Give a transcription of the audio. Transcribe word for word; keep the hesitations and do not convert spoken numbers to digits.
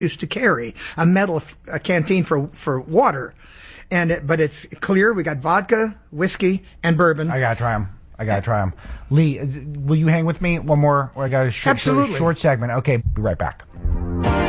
used to carry a metal a canteen for for water, and it, but it's clear. We got vodka, whiskey, and bourbon. I gotta try them. I gotta try them. Lee, will you hang with me one more? Or I got a short, Absolutely. short segment. Okay, be right back.